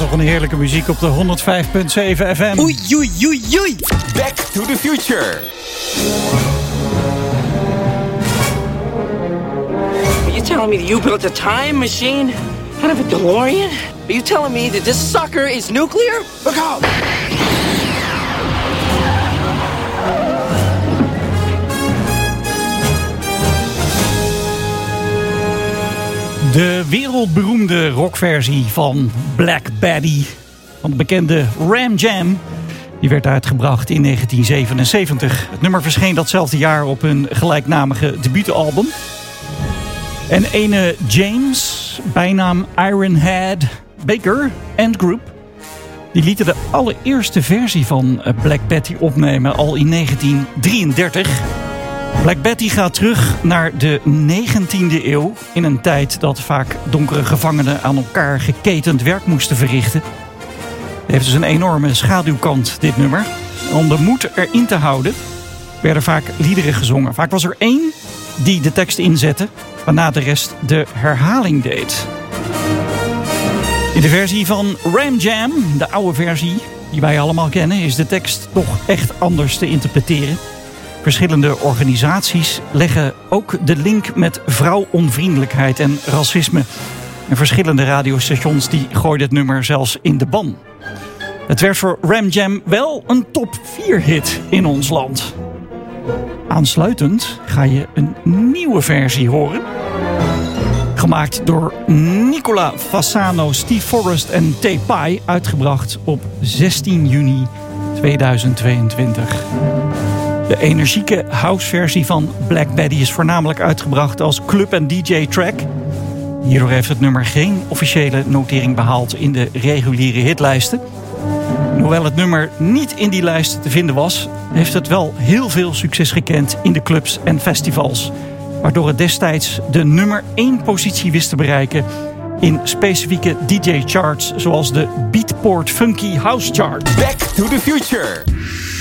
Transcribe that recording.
nog een heerlijke muziek op de 105.7 FM. Oei, oei, oei, oei. Back to the Future. Are you telling me that you built a time machine out of a DeLorean? Are you telling me that this sucker is nuclear? Look out! De wereldberoemde rockversie van Black Betty van de bekende Ram Jam. Die werd uitgebracht in 1977. Het nummer verscheen datzelfde jaar op hun gelijknamige debuutalbum. En ene James, bijnaam Ironhead Baker and Group, die lieten de allereerste versie van Black Betty opnemen al in 1933. Black Betty gaat terug naar de 19e eeuw, in een tijd dat vaak donkere gevangenen aan elkaar geketend werk moesten verrichten. Het heeft dus een enorme schaduwkant, dit nummer. Om de moed erin te houden werden vaak liederen gezongen. Vaak was er één die de tekst inzette, waarna de rest de herhaling deed. In de versie van Ram Jam, de oude versie die wij allemaal kennen, is de tekst toch echt anders te interpreteren. Verschillende organisaties leggen ook de link met vrouwonvriendelijkheid en racisme. En verschillende radiostations die gooiden het nummer zelfs in de ban. Het werd voor Ram Jam wel een top 4 hit in ons land. Aansluitend ga je een nieuwe versie horen. Gemaakt door Nicola Fasano, Steve Forrest en Tay Pai. Uitgebracht op 16 juni 2022. De energieke houseversie van Black Betty is voornamelijk uitgebracht als club- en DJ-track. Hierdoor heeft het nummer geen officiële notering behaald in de reguliere hitlijsten. En hoewel het nummer niet in die lijst te vinden was, heeft het wel heel veel succes gekend in de clubs en festivals. Waardoor het destijds de nummer 1 positie wist te bereiken in specifieke DJ-charts zoals de Beatport Funky House Chart. Back to the Future.